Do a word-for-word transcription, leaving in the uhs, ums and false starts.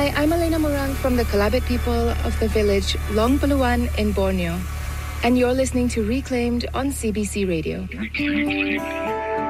Hi, I'm Elena Morang from the Kalabit people of the village Long Buluan in Borneo. And you're listening to Reclaimed on C B C Radio.